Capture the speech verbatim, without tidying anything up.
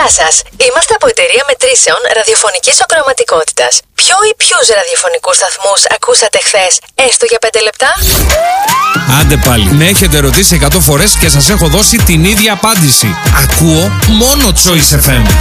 Γεια σας! Είμαστε από εταιρεία μετρήσεων ραδιοφωνικής ακροαματικότητας. Ποιο ή ποιους ραδιοφωνικούς σταθμούς ακούσατε χθες, έστω για πέντε λεπτά? Άντε πάλι. Με έχετε ρωτήσει εκατό φορές και σας έχω δώσει την ίδια απάντηση. Ακούω μόνο Choice εφ εμ.